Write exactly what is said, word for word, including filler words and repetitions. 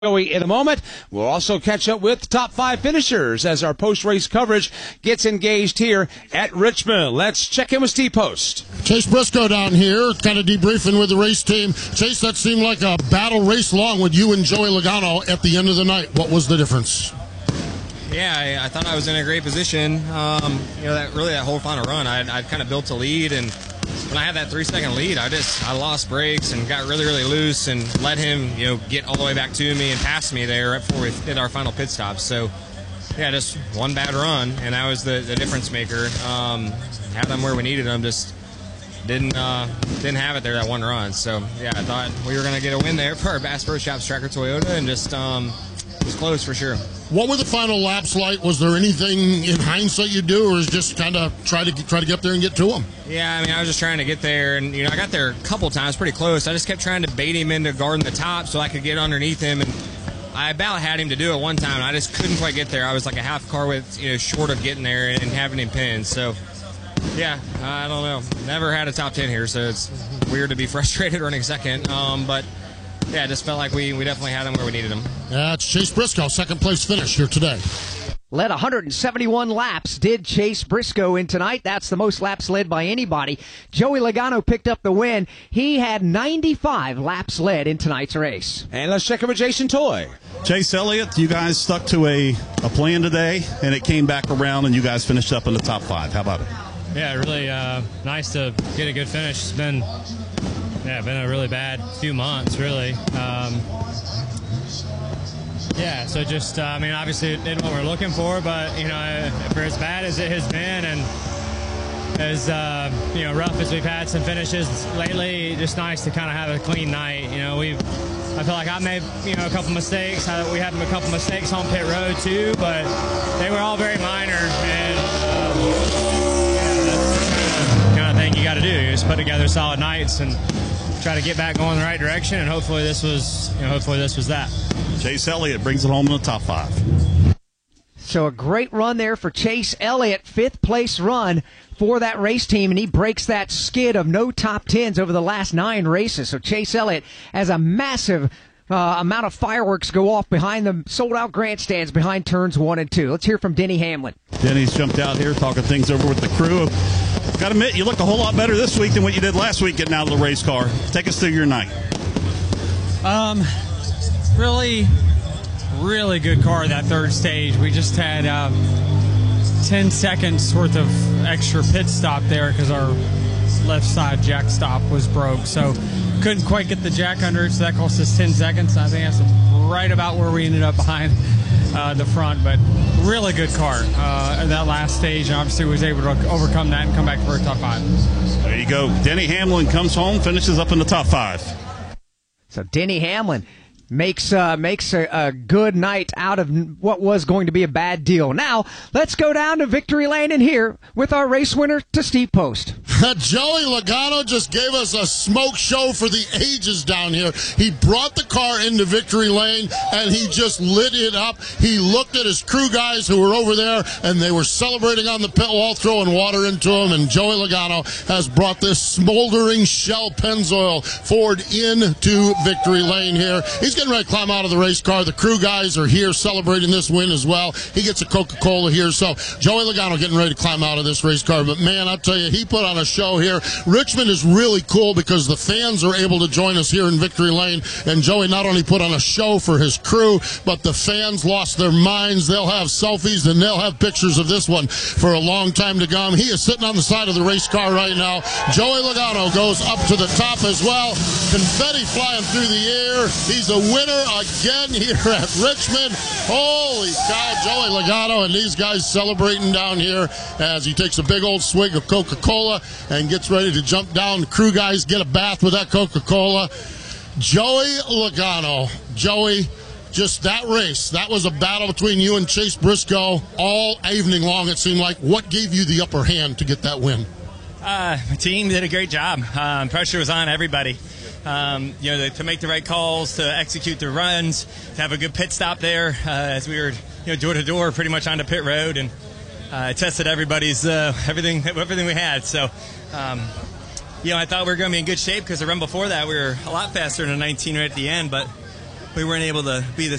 In a moment, we'll also catch up with top five finishers as our post-race coverage gets engaged here at Richmond. Let's check in with Steve Post. Chase Briscoe down here, kind of debriefing with the race team. Chase, that seemed like a battle race long with you and Joey Logano at the end of the night. What was the difference? Yeah, I, I thought I was in a great position. Um, you know, that really that whole final run, I'd, I'd kind of built a lead, and when I had that three-second lead, I just I lost brakes and got really, really loose and let him, you know, get all the way back to me and pass me there right before we did our final pit stop. So, yeah, just one bad run, and that was the, the difference maker. Um, had them where we needed them, just didn't uh, didn't have it there that one run. So, yeah, I thought we were going to get a win there for our Bass Pro Shops Tracker Toyota, and just um, it was close for sure. What were the final laps like? Was there anything in hindsight you do, or is just kind of try to try to get up there and get to him? Yeah, I mean, I was just trying to get there, and you know, I got there a couple times, pretty close. I just kept trying to bait him into guarding the top so I could get underneath him, and I about had him to do it one time, and I just couldn't quite get there. I was like a half car width, you know, short of getting there and having him pinned. So, yeah, I don't know. Never had a top ten here, so it's weird to be frustrated running second, um, but. Yeah, it just felt like we, we definitely had him where we needed him. That's Chase Briscoe, second place finish here today. Led one hundred seventy-one laps, did Chase Briscoe in tonight. That's the most laps led by anybody. Joey Logano picked up the win. He had ninety-five laps led in tonight's race. And let's check in with Jason Toy. Chase Elliott, you guys stuck to a, a plan today, and it came back around, and you guys finished up in the top five. How about it? Yeah, really uh, nice to get a good finish. It's been... Yeah, been a really bad few months, really. Um, yeah, so just, uh, I mean, obviously it did what we're looking for, but, you know, for as bad as it has been and as, uh, you know, rough as we've had some finishes lately, just nice to kind of have a clean night. You know, we've, I feel like I made, you know, a couple mistakes. I, we had a couple mistakes on pit road, too, but they were all very minor, and um, yeah, that's the kind of thing you got to do. You just put together solid nights and try to get back going in the right direction, and hopefully this was, you know, hopefully this was that. Chase Elliott brings it home in the top five. So a great run there for Chase Elliott, fifth place run for that race team, and he breaks that skid of no top tens over the last nine races. So Chase Elliott has a massive uh, amount of fireworks go off behind the sold-out grandstands behind turns one and two. Let's hear from Denny Hamlin. Denny's jumped out here talking things over with the crew. Got to admit, you looked a whole lot better this week than what you did last week getting out of the race car. Take us through your night. Um, really, really good car that third stage. We just had uh, ten seconds worth of extra pit stop there because our left side jack stop was broke. So couldn't quite get the jack under it, so that cost us ten seconds. I think that's right about where we ended up behind uh, the front, but really good car uh, at that last stage, and obviously was able to overcome that and come back for a top five. There you go. Denny Hamlin comes home, finishes up in the top five. So Denny Hamlin makes uh, makes a, a good night out of what was going to be a bad deal. Now, let's go down to Victory Lane and here with our race winner, to Steve Post. Joey Logano just gave us a smoke show for the ages down here. He brought the car into Victory Lane, and he just lit it up. He looked at his crew guys who were over there, and they were celebrating on the pit wall, throwing water into him, and Joey Logano has brought this smoldering Shell Pennzoil Ford into Victory Lane here. He's getting ready to climb out of the race car. The crew guys are here celebrating this win as well. He gets a Coca-Cola here. So Joey Logano getting ready to climb out of this race car. But, man, I'll tell you, he put on a show here. Richmond is really cool because the fans are able to join us here in Victory Lane. And Joey not only put on a show for his crew, but the fans lost their minds. They'll have selfies and they'll have pictures of this one for a long time to come. He is sitting on the side of the race car right now. Joey Logano goes up to the top as well. Confetti flying through the air. He's a winner again here at Richmond. Holy cow, Joey Logano and these guys celebrating down here as he takes a big old swig of Coca-Cola and gets ready to jump down. The crew guys get a bath with that Coca-Cola. Joey Logano, Joey, just that race, that was a battle between you and Chase Briscoe all evening long, it seemed like. What gave you the upper hand to get that win? Uh, my team did a great job. Um, pressure was on everybody. Um, you know, the, to make the right calls, to execute the runs, to have a good pit stop there uh, as we were, you know, door to door, pretty much onto pit road, and uh, tested everybody's uh, everything, everything we had. So, um, you know, I thought we were going to be in good shape because the run before that we were a lot faster than a nineteen right at the end, but we weren't able to be the